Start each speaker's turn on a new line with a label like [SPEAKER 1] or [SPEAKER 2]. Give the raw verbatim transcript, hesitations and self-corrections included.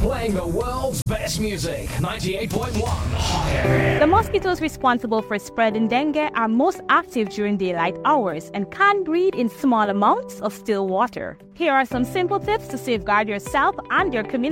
[SPEAKER 1] Playing the world's best music. ninety-eight point one Hot F M.
[SPEAKER 2] The mosquitoes responsible for spreading dengue are most active during daylight hours and can breed in small amounts of still water. Here are some simple tips to safeguard yourself and your community.